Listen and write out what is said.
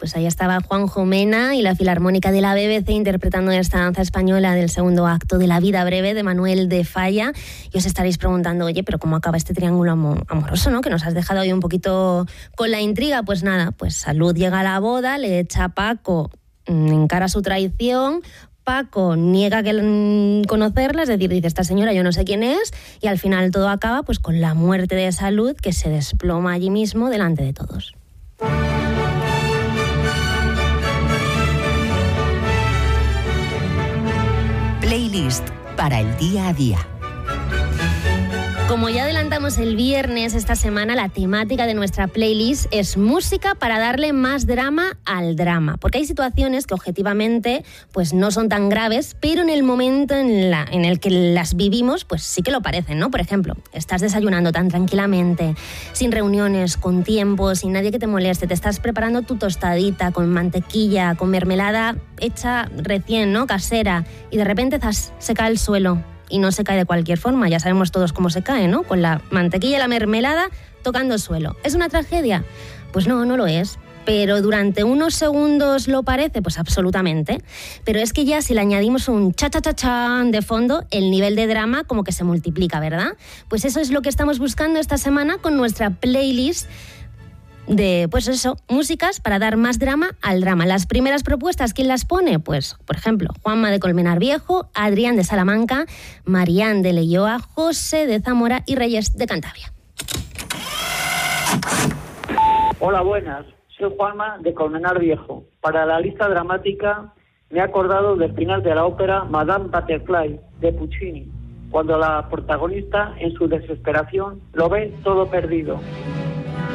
Pues ahí estaba Juanjo Mena y la Filarmónica de la BBC interpretando esta danza española del segundo acto de La vida breve de Manuel de Falla. Y os estaréis preguntando, oye, pero ¿cómo acaba este triángulo amoroso, no? Que nos has dejado ahí un poquito con la intriga. Pues nada, pues Salud llega a la boda, le echa a Paco, encara su traición. Paco niega conocerla, es decir, dice, esta señora yo no sé quién es, y al final todo acaba pues con la muerte de Salud, que se desploma allí mismo delante de todos. Playlist para el día a día. Como ya adelantamos el viernes, esta semana la temática de nuestra playlist es música para darle más drama al drama. Porque hay situaciones que objetivamente pues no son tan graves, pero en el momento en el que las vivimos, pues sí que lo parecen, ¿no? Por ejemplo, estás desayunando tan tranquilamente, sin reuniones, con tiempo, sin nadie que te moleste, te estás preparando tu tostadita con mantequilla, con mermelada hecha recién, ¿no? Casera, y de repente se cae al suelo. Y no se cae de cualquier forma, ya sabemos todos cómo se cae, ¿no? Con la mantequilla y la mermelada tocando el suelo. ¿Es una tragedia? Pues no, no lo es. Pero durante unos segundos lo parece, pues absolutamente. Pero es que ya si le añadimos un cha-cha-cha-chan de fondo, el nivel de drama como que se multiplica, ¿verdad? Pues eso es lo que estamos buscando esta semana con nuestra playlist de, pues eso, músicas para dar más drama al drama. Las primeras propuestas, ¿quién las pone? Pues, por ejemplo, Juanma de Colmenar Viejo, Adrián de Salamanca, Marián de Leioa, José de Zamora y Reyes de Cantabria. Hola, buenas. Soy Juanma de Colmenar Viejo. Para la lista dramática me he acordado del final de la ópera Madame Butterfly de Puccini, cuando la protagonista, en su desesperación, lo ve todo perdido.